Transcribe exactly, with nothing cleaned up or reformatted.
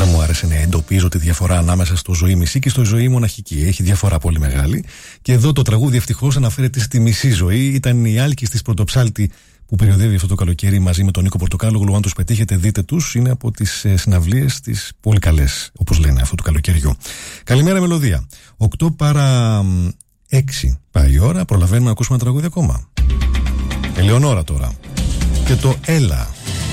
Πάντα μου άρεσε να εντοπίζω τη διαφορά ανάμεσα στο ζωή μισή και στο ζωή μοναχική. Έχει διαφορά πολύ μεγάλη. Και εδώ το τραγούδι ευτυχώς αναφέρεται στη μισή ζωή. Ήταν η Άλκης της Πρωτοψάλτη που περιοδεύει αυτό το καλοκαίρι μαζί με τον Νίκο Πορτοκάλογλου. Αν τους πετύχετε, δείτε τους. Είναι από τις συναυλίες τις πολύ καλές, όπως λένε, αυτού του καλοκαιριού. Καλημέρα, μελωδία. οκτώ παρά έξι πάει η ώρα. Προλαβαίνουμε να ακούσουμε ένα τραγούδι ακόμα. Ελεονόρα τώρα. Και το Έλα.